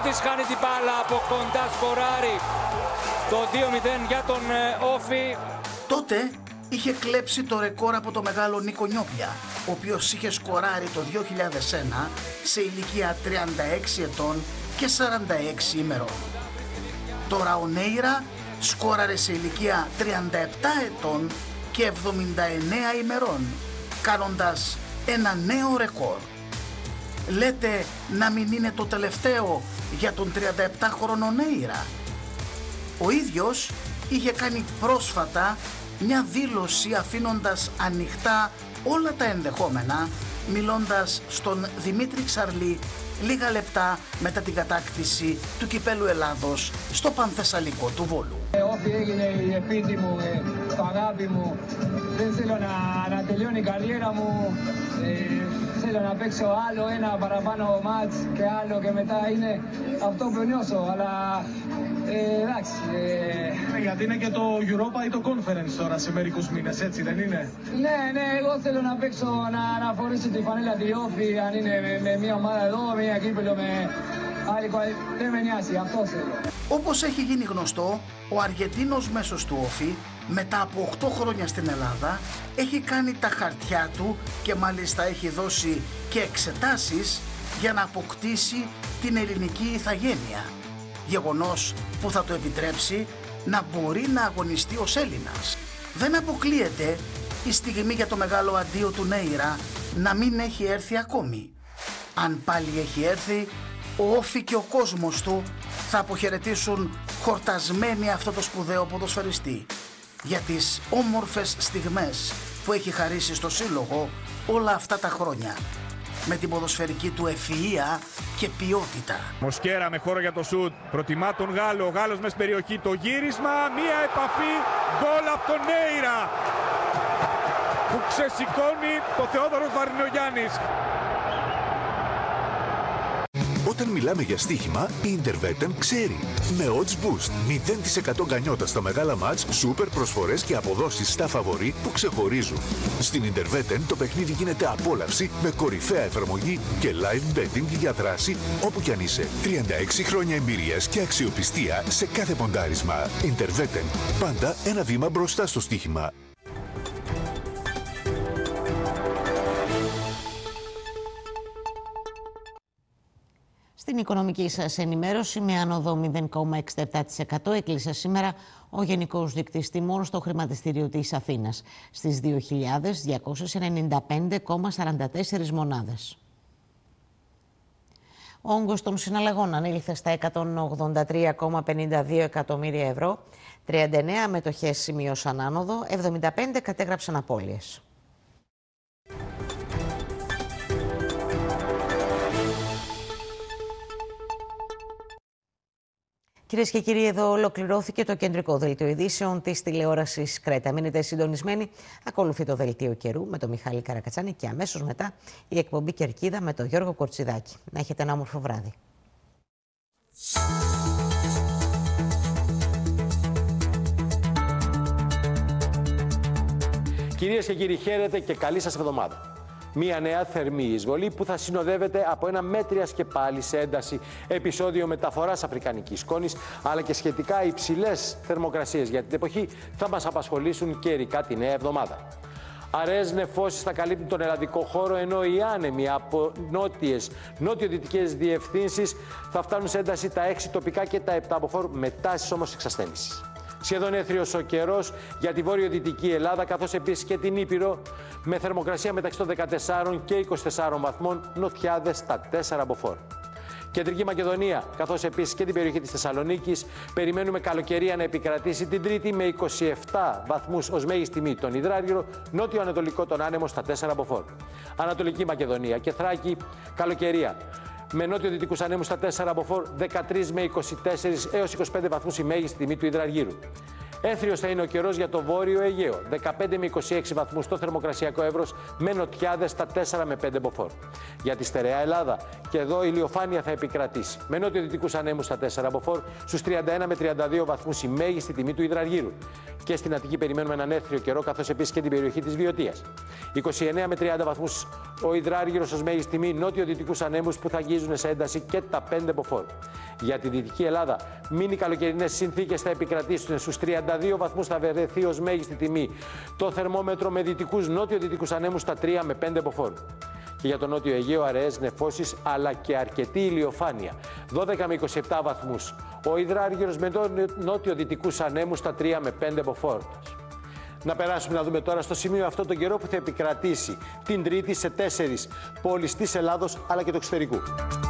Μιχαλάκης χάνει την μπάλα από κοντά, σκοράρει το 2-0 για τον Όφη. Τότε είχε κλέψει το ρεκόρ από το μεγάλο Νίκο Νιόπλια, ο οποίος είχε σκοράρει το 2001 σε ηλικία 36 ετών και 46 ημερών. Τώρα ο Νέιρα σκόραρε σε ηλικία 37 ετών και 79 ημερών, κάνοντας ένα νέο ρεκόρ. Λέτε να μην είναι το τελευταίο για τον 37χρονο Νέιρα? Ο ίδιος είχε κάνει πρόσφατα μια δήλωση αφήνοντας ανοιχτά όλα τα ενδεχόμενα, μιλώντας στον Δημήτρη Ξαρλή λίγα λεπτά μετά την κατάκτηση του Κυπέλλου Ελλάδος στο Πανθεσσαλικό του Βόλου. Όφη έγινε η επίτη μου, το αγάπη μου. Δεν θέλω να τελειώνει η καριέρα μου. Θέλω να παίξω άλλο ένα παραπάνω μάτς και άλλο και μετά είναι αυτό που νιώσω. Αλλά εντάξει. Γιατί είναι και το Europa ή το Conference τώρα σε μερικούς μήνες, έτσι δεν είναι? Ναι, εγώ θέλω να παίξω, να φορήσω τη φανέλα τη Όφη, αν είναι με μια ομάδα εδώ, με μια κύπελλο, με άλλη. Δεν με νοιάζει, αυτό θέλω. Όπως έχει γίνει γνωστό, ο Αργεντίνος μέσος του Όφη, μετά από 8 χρόνια στην Ελλάδα, έχει κάνει τα χαρτιά του και μάλιστα έχει δώσει και εξετάσεις για να αποκτήσει την ελληνική ηθαγένεια. Γεγονός που θα το επιτρέψει να μπορεί να αγωνιστεί ως Έλληνας. Δεν αποκλείεται η στιγμή για το μεγάλο αντίο του Νέιρα να μην έχει έρθει ακόμη. Αν πάλι έχει έρθει, ο Όφη και ο κόσμος του θα αποχαιρετήσουν χορτασμένοι αυτό το σπουδαίο ποδοσφαιριστή για τις όμορφες στιγμές που έχει χαρίσει στο σύλλογο όλα αυτά τα χρόνια, με την ποδοσφαιρική του ευφυΐα και ποιότητα. Μοσκέρα με χώρο για το σουτ, προτιμά τον Γάλλο, ο Γάλλος μες περιοχή, το γύρισμα, μία επαφή, γκολ από τον Νέιρα που ξεσηκώνει το Θεόδωρο Βαρινογιάννης. Όταν μιλάμε για στοίχημα, η Intervetten ξέρει. Με odds boost, 0% γκανιότα στα μεγάλα μάτς, σούπερ προσφορές και αποδόσεις στα φαβορί που ξεχωρίζουν. Στην Intervetten το παιχνίδι γίνεται απόλαυση με κορυφαία εφαρμογή και live betting για δράση όπου κι αν είσαι. 36 χρόνια εμπειρίας και αξιοπιστία σε κάθε ποντάρισμα. Intervetten, πάντα ένα βήμα μπροστά στο στοίχημα. Στην οικονομική σας ενημέρωση, με άνοδο 0,67% έκλεισε σήμερα ο Γενικός Δείκτης Τιμών στο χρηματιστήριο της Αθήνας στις 2.295,44 μονάδες. Ο όγκος των συναλλαγών ανήλθε στα 183,52 εκατομμύρια ευρώ, 39 μετοχές σημείωσαν άνοδο, 75 κατέγραψαν απώλειες. Κυρίες και κύριοι, εδώ ολοκληρώθηκε το κεντρικό δελτίο ειδήσεων της τηλεόρασης Κρέτα. Μείνετε συντονισμένοι. Ακολουθεί το δελτίο καιρού με τον Μιχάλη Καρακατσάνη και αμέσως μετά η εκπομπή Κερκίδα με τον Γιώργο Κορτσιδάκη. Να έχετε ένα όμορφο βράδυ. Κυρίες και κύριοι, χαίρετε και καλή σας εβδομάδα. Μία νέα θερμή εισβολή που θα συνοδεύεται από ένα μέτριας και πάλι σε ένταση επεισόδιο μεταφοράς αφρικανικής σκόνης, αλλά και σχετικά υψηλές θερμοκρασίες για την εποχή θα μας απασχολήσουν καιρικά τη νέα εβδομάδα. Αραιές νεφώσεις θα καλύπτουν τον ελλαδικό χώρο, ενώ οι άνεμοι από νότιο-δυτικές διευθύνσεις θα φτάνουν σε ένταση τα 6 τοπικά και τα 7 μποφόρ, με τάσεις όμως εξασθένησης. Σχεδόν έθριος ο καιρός για τη βόρειο-δυτική Ελλάδα, καθώς επίσης και την Ήπειρο, με θερμοκρασία μεταξύ των 14 και 24 βαθμών, νοτιάδες στα 4 μποφόρ. Κεντρική Μακεδονία, καθώς επίσης και την περιοχή της Θεσσαλονίκης, περιμένουμε καλοκαιρία να επικρατήσει την Τρίτη με 27 βαθμούς ως μέγιστη τιμή τον Ιδράργυρο, νότιο-ανατολικό τον άνεμο στα 4 μποφόρ. Ανατολική Μακεδονία και Θράκη, καλοκαιρία με νότιο-δυτικούς ανέμους στα 4 μποφόρ, 13 με 24 έως 25 βαθμούς η μέγιστη τιμή του Ιδραργύρου. Έθριος θα είναι ο καιρός για το βόρειο Αιγαίο, 15 με 26 βαθμούς στο θερμοκρασιακό εύρος, με νοτιάδες στα 4 με 5 μποφόρ. Για τη στερεά Ελλάδα, και εδώ η ηλιοφάνεια θα επικρατήσει, με νότιο-δυτικούς ανέμους στα 4 μποφόρ, στους 31 με 32 βαθμούς η μέγιστη τιμή του Ιδραργύρου. Και στην Αττική περιμένουμε έναν έθριο καιρό, καθώς επίσης και την περιοχή της Βιωτίας. 29 με 30 βαθμούς ο Ιδράργυρος ως μέγιστη τιμή, νότιο-δυτικούς ανέμους που θα αγγίζουν σε ένταση και τα 5 μποφόρ. Για τη Δυτική Ελλάδα, μίνι καλοκαιρινές συνθήκες θα επικρατήσουν. Στους 32 βαθμούς θα βρεθεί ως μέγιστη τιμή το θερμόμετρο με δυτικούς νότιο-δυτικούς ανέμους στα 3 με 5 μποφόρ. Και για το Νότιο Αιγαίο, αραιές νεφώσεις αλλά και αρκετή ηλιοφάνεια. 12 με 27 βαθμούς. Ο υδράργυρος με νότιο-δυτικούς ανέμους στα 3 με 5 μποφόρ. Να περάσουμε να δούμε τώρα στο σημείο αυτό τον καιρό που θα επικρατήσει την Τρίτη σε 4 πόλεις της Ελλάδος αλλά και του εξωτερικού.